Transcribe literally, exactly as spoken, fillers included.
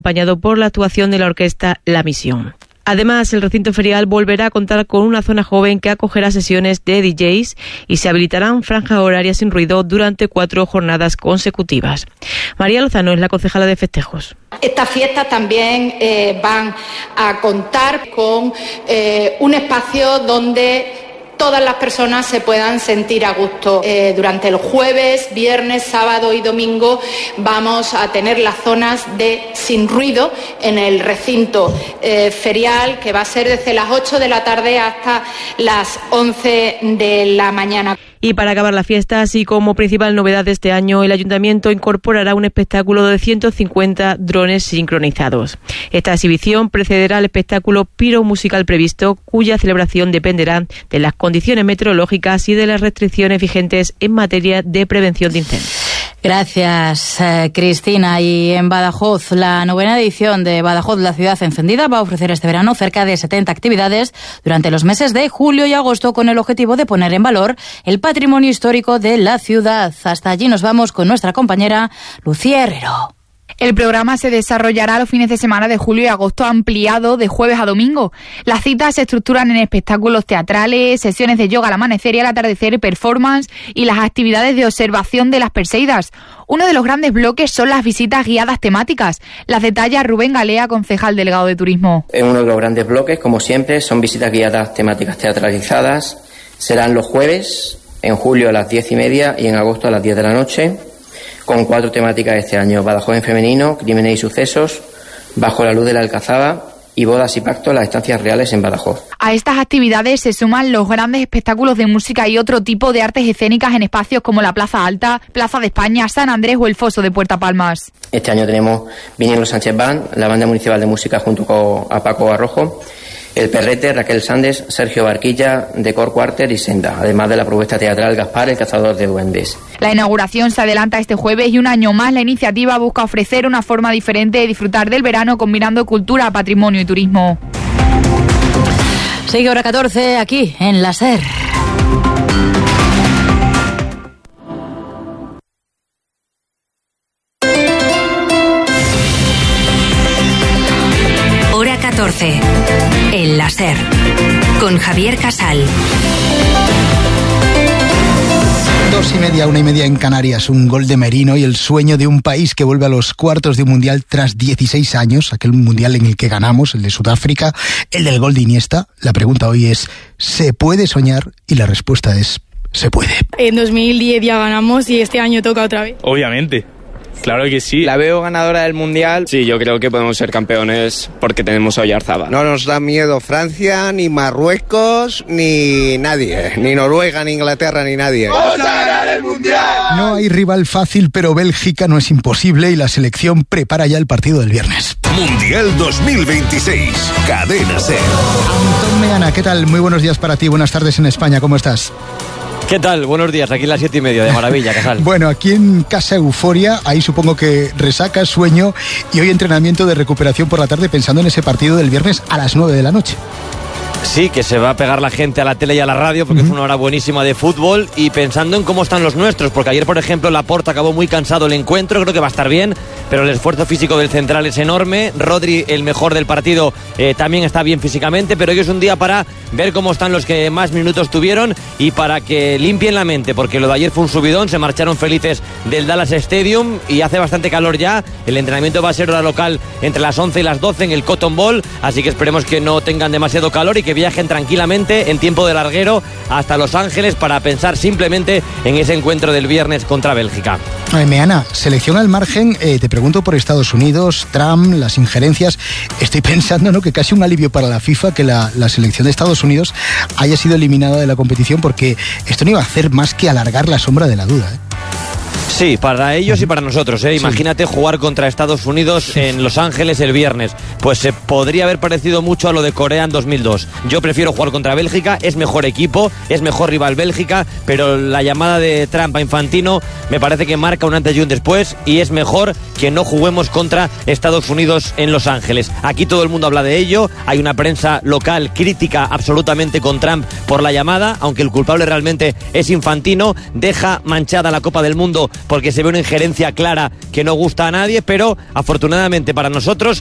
acompañado por la actuación de la orquesta La Misión. Además, el recinto ferial volverá a contar con una zona joven que acogerá sesiones de D Js y se habilitarán franjas horarias sin ruido durante cuatro jornadas consecutivas. María Lozano es la concejala de festejos. Estas fiestas también eh, van a contar con eh, un espacio donde todas las personas se puedan sentir a gusto. Eh, durante el jueves, viernes, sábado y domingo vamos a tener las zonas de sin ruido en el recinto eh, ferial, que va a ser desde las ocho de la tarde hasta las once de la mañana. Y para acabar la fiesta, así como principal novedad de este año, el Ayuntamiento incorporará un espectáculo de ciento cincuenta drones sincronizados. Esta exhibición precederá al espectáculo piromusical previsto, cuya celebración dependerá de las condiciones meteorológicas y de las restricciones vigentes en materia de prevención de incendios. Gracias, eh, Cristina. Y en Badajoz, la novena edición de Badajoz, la ciudad encendida, va a ofrecer este verano cerca de setenta actividades durante los meses de julio y agosto con el objetivo de poner en valor el patrimonio histórico de la ciudad. Hasta allí nos vamos con nuestra compañera Lucía Herrero. El programa se desarrollará los fines de semana de julio y agosto, ampliado de jueves a domingo. Las citas se estructuran en espectáculos teatrales, sesiones de yoga al amanecer y al atardecer, performance y las actividades de observación de las Perseidas. Uno de los grandes bloques son las visitas guiadas temáticas. Las detalla Rubén Galea, concejal delegado de Turismo. En uno de los grandes bloques, como siempre, son visitas guiadas temáticas teatralizadas. Serán los jueves, en julio a las diez y media y en agosto a las diez de la noche. Con cuatro temáticas este año: Badajoz en femenino, crímenes y sucesos, Bajo la luz de la Alcazaba y bodas y pactos, las estancias reales en Badajoz. A estas actividades se suman los grandes espectáculos de música y otro tipo de artes escénicas en espacios como la Plaza Alta, Plaza de España, San Andrés o el Foso de Puerta Palmas. Este año tenemos Viniendo Sánchez Band, la banda municipal de música junto con a Paco Barrojo, El Perrete, Raquel Sandes, Sergio Barquilla, Decor Quarter y Senda, además de la propuesta teatral Gaspar, el cazador de duendes. La inauguración se adelanta este jueves y un año más la iniciativa busca ofrecer una forma diferente de disfrutar del verano combinando cultura, patrimonio y turismo. Sigue hora catorce aquí en la SER. Hora catorce, en la SER, con Javier Casal. Dos y media, una y media en Canarias, un gol de Merino y el sueño de un país que vuelve a los cuartos de un mundial tras dieciséis años, aquel mundial en el que ganamos, el de Sudáfrica, el del gol de Iniesta. La pregunta hoy es, ¿se puede soñar? Y la respuesta es, se puede. En dos mil diez ya ganamos y este año toca otra vez. Obviamente. Claro que sí. La veo ganadora del Mundial. Sí, yo creo que podemos ser campeones porque tenemos a Oyarzábal. No nos da miedo Francia, ni Marruecos, ni nadie. Ni Noruega, ni Inglaterra, ni nadie. ¡Vamos a ganar el Mundial! No hay rival fácil, pero Bélgica no es imposible y la selección prepara ya el partido del viernes. Mundial dos mil veintiséis. Cadena SER. Antón Meana, ¿qué tal? Muy buenos días para ti. Buenas tardes en España. ¿Cómo estás? ¿Qué tal? Buenos días, aquí a las siete y media, de maravilla, Casal. Bueno, aquí en casa euforia, ahí supongo que resaca, sueño y hoy entrenamiento de recuperación por la tarde pensando en ese partido del viernes a las nueve de la noche. Sí, que se va a pegar la gente a la tele y a la radio porque uh-huh. es una hora buenísima de fútbol y pensando en cómo están los nuestros, porque ayer, por ejemplo, Laporta acabó muy cansado el encuentro, creo que va a estar bien, pero el esfuerzo físico del central es enorme. Rodri, el mejor del partido, eh, también está bien físicamente, pero hoy es un día para ver cómo están los que más minutos tuvieron y para que limpien la mente, porque lo de ayer fue un subidón, se marcharon felices del Dallas Stadium y hace bastante calor ya. El entrenamiento va a ser hora local entre las once y las doce en el Cotton Bowl, así que esperemos que no tengan demasiado calor y que viajen tranquilamente en tiempo de larguero hasta Los Ángeles para pensar simplemente en ese encuentro del viernes contra Bélgica. Ay, Meana, selección al margen, eh, te pregunto por Estados Unidos, Trump, las injerencias. Estoy pensando, ¿no?, que casi un alivio para la FIFA que la, la selección de Estados Unidos haya sido eliminada de la competición, porque esto no iba a hacer más que alargar la sombra de la duda, ¿eh? Sí, para ellos y para nosotros, ¿eh? Imagínate sí. jugar contra Estados Unidos en Los Ángeles el viernes. Pues se podría haber parecido mucho a lo de Corea en dos mil dos. Yo prefiero jugar contra Bélgica, es mejor equipo, es mejor rival Bélgica, pero la llamada de Trump a Infantino me parece que marca un antes y un después y es mejor que no juguemos contra Estados Unidos en Los Ángeles. Aquí todo el mundo habla de ello, hay una prensa local crítica absolutamente con Trump por la llamada, aunque el culpable realmente es Infantino. Deja manchada la Copa del Mundo porque se ve una injerencia clara que no gusta a nadie, pero afortunadamente para nosotros